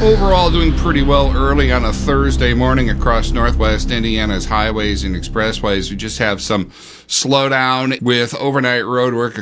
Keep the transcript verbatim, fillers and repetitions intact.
Overall, doing pretty well early on a Thursday morning across Northwest Indiana's highways and expressways. We just have some slowdown with overnight road work